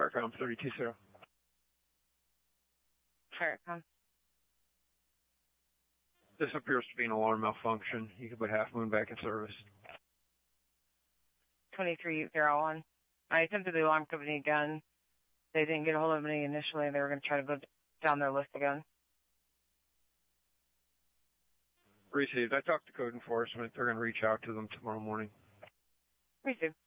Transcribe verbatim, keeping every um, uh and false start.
Firecom thirty-two zero. Firecom. This appears to be an alarm malfunction. You can put Half Moon back in service. twenty-three zero one. I attempted the alarm company again. They didn't get a hold of me initially. They were going to try to go down their list again. Received. I talked to code enforcement. They're going to reach out to them tomorrow morning. Received.